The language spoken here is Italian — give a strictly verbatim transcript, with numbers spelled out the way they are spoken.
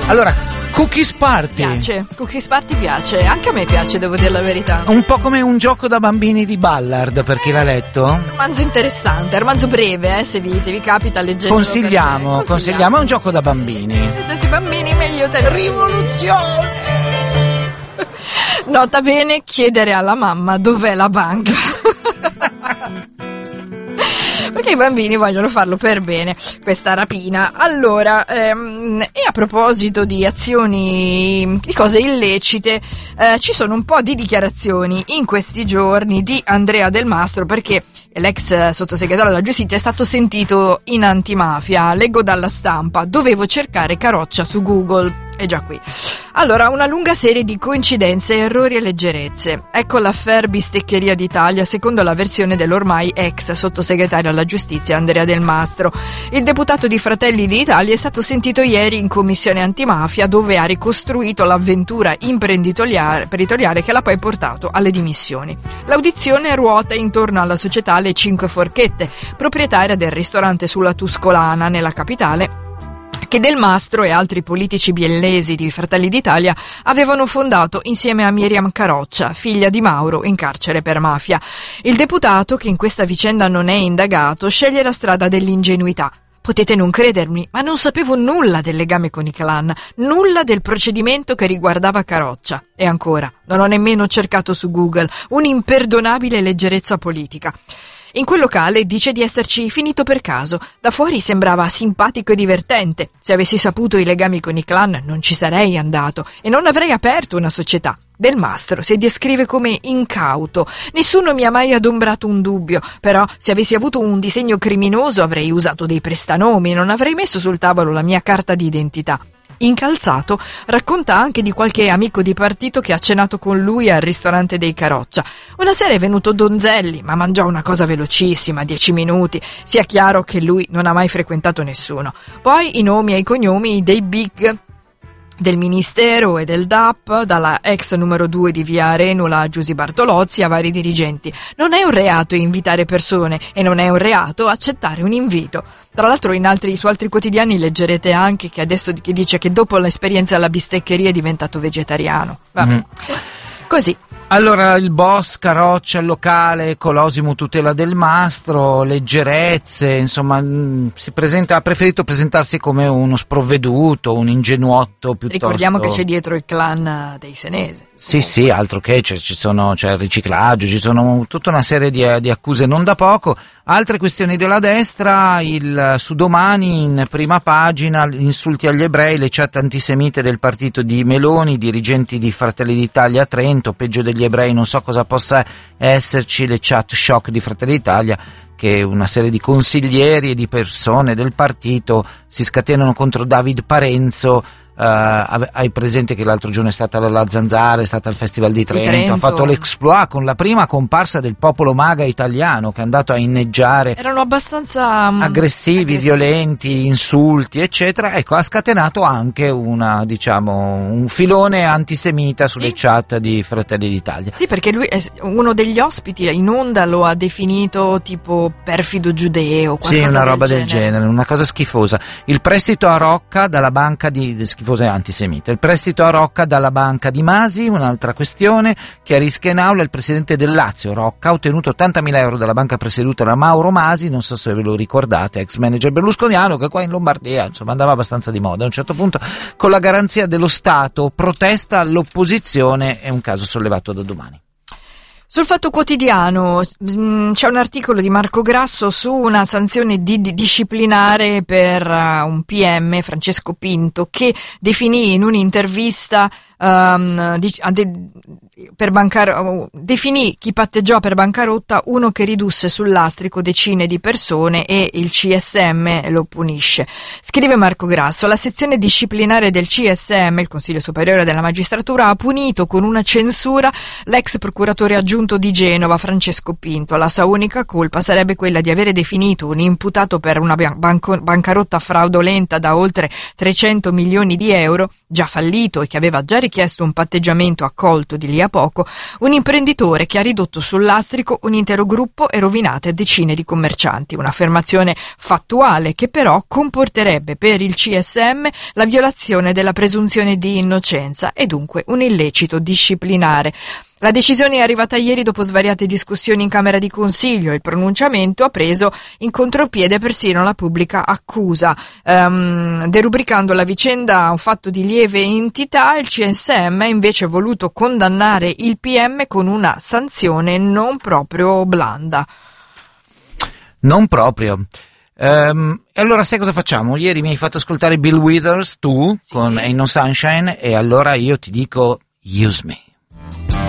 Allora, Cookies Party. Piace, Cookies Party piace, anche a me piace, devo dire la verità. Un po' come un gioco da bambini di Ballard, per chi l'ha letto. Un romanzo interessante, un romanzo breve, eh, se vi, se vi capita leggendo. Consigliamo, consigliamo, è un gioco da bambini. Se stessi bambini meglio te. Rivoluzione! Nota bene chiedere alla mamma dov'è la banca. Perché i bambini vogliono farlo per bene, questa rapina. Allora, ehm, e a proposito di azioni, di cose illecite, eh, ci sono un po' di dichiarazioni in questi giorni di Andrea Del Mastro, perché l'ex sottosegretario della giustizia è stato sentito in antimafia. Leggo dalla Stampa: dovevo cercare Caroccia su Google. È già qui. Allora, una lunga serie di coincidenze, errori e leggerezze. Ecco l'affaire Bisteccheria d'Italia, secondo la versione dell'ormai ex sottosegretario alla giustizia Andrea Del Mastro. Il deputato di Fratelli d'Italia è stato sentito ieri in commissione antimafia, dove ha ricostruito l'avventura imprenditoriale che l'ha poi portato alle dimissioni. L'audizione ruota intorno alla società Le Cinque Forchette, proprietaria del ristorante sulla Tuscolana, nella capitale, che Del Mastro e altri politici biellesi di Fratelli d'Italia avevano fondato insieme a Miriam Caroccia, figlia di Mauro, in carcere per mafia. Il deputato, che in questa vicenda non è indagato, sceglie la strada dell'ingenuità. Potete non credermi, ma non sapevo nulla del legame con i clan, nulla del procedimento che riguardava Caroccia. E ancora, non ho nemmeno cercato su Google, un'imperdonabile leggerezza politica. In quel locale dice di esserci finito per caso. Da fuori sembrava simpatico e divertente. Se avessi saputo i legami con i clan non ci sarei andato e non avrei aperto una società. Del Mastro si descrive come incauto. Nessuno mi ha mai adombrato un dubbio, però se avessi avuto un disegno criminoso avrei usato dei prestanomi, non avrei messo sul tavolo la mia carta d'identità. Incalzato, racconta anche di qualche amico di partito che ha cenato con lui al ristorante dei Caroccia. Una sera è venuto Donzelli, ma mangiò una cosa velocissima, dieci minuti. Sia chiaro che lui non ha mai frequentato nessuno. Poi i nomi e i cognomi dei big del Ministero e del D A P, dalla ex numero due di via Arenula Giusy Bartolozzi a vari dirigenti. Non è un reato invitare persone e non è un reato accettare un invito. Tra l'altro in altri, su altri quotidiani leggerete anche che adesso che dice che dopo l'esperienza alla bisteccheria è diventato vegetariano. Vabbè. Mm. Così. Allora, il boss Caroccia, il locale, Colosimo tutela Del Mastro, leggerezze, insomma, mh, si presenta, ha preferito presentarsi come uno sprovveduto, un ingenuotto piuttosto. Ricordiamo che c'è dietro il clan dei Senese. Sì, sì, altro che, c'è, ci sono, c'è il riciclaggio, ci sono tutta una serie di, di accuse non da poco. Altre questioni della destra, il su Domani in prima pagina, insulti agli ebrei, le chat antisemite del partito di Meloni, dirigenti di Fratelli d'Italia a Trento, peggio degli ebrei non so cosa possa esserci, le chat shock di Fratelli d'Italia, che una serie di consiglieri e di persone del partito si scatenano contro David Parenzo. Uh, hai presente che l'altro giorno è stata la Zanzara, è stata al Festival di Trento, Trento, ha fatto l'exploit con la prima comparsa del popolo maga italiano, che è andato a inneggiare, erano abbastanza um, aggressivi, aggressivi, violenti, sì. Insulti eccetera. Ecco, ha scatenato anche una, diciamo, un filone antisemita sulle sì. chat di Fratelli d'Italia. Sì, perché lui è uno degli ospiti in onda, lo ha definito tipo perfido giudeo, qualcosa sì, una del roba genere. del genere, una cosa schifosa. Il prestito a Rocca dalla banca di schifosa e antisemita. Il prestito a Rocca dalla banca di Masi, un'altra questione. Chiarisca in aula: il presidente del Lazio, Rocca, ha ottenuto ottantamila euro dalla banca presieduta da Mauro Masi, non so se ve lo ricordate, ex manager berlusconiano, che qua in Lombardia insomma andava abbastanza di moda. A un certo punto, con la garanzia dello Stato, protesta all'opposizione, è un caso sollevato da Domani. Sul Fatto Quotidiano mh, c'è un articolo di Marco Grasso su una sanzione di, di disciplinare per uh, un P M, Francesco Pinto, che definì in un'intervista um, di, de, per bancar- uh, definì chi patteggiò per bancarotta uno che ridusse sul lastrico decine di persone e il C S M lo punisce. Scrive Marco Grasso: la sezione disciplinare del C S M, il Consiglio Superiore della Magistratura, ha punito con una censura l'ex procuratore aggiunto di Genova Francesco Pinto. La sua unica colpa sarebbe quella di avere definito un imputato per una banco- bancarotta fraudolenta da oltre trecento milioni di euro, già fallito e che aveva già richiesto un patteggiamento accolto di lì a poco un imprenditore che ha ridotto sul lastrico un intero gruppo e rovinate decine di commercianti. Un'affermazione fattuale che però comporterebbe per il C S M la violazione della presunzione di innocenza e dunque un illecito disciplinare. La decisione è arrivata ieri dopo svariate discussioni in Camera di Consiglio e il pronunciamento ha preso in contropiede persino la pubblica accusa. Um, derubricando la vicenda a un fatto di lieve entità, il C S M ha invece voluto condannare il P M con una sanzione non proprio blanda. Non proprio. Um, e allora sai cosa facciamo? Ieri mi hai fatto ascoltare Bill Withers, tu, sì, con Ain't No Sunshine, e allora io ti dico Use Me.